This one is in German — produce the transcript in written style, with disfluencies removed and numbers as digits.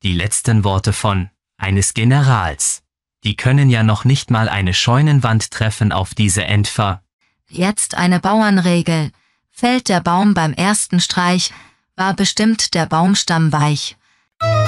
Die letzten Worte eines Generals. Die können ja noch nicht mal eine Scheunenwand treffen auf diese Jetzt eine Bauernregel. Fällt der Baum beim ersten Streich, war bestimmt der Baumstamm weich.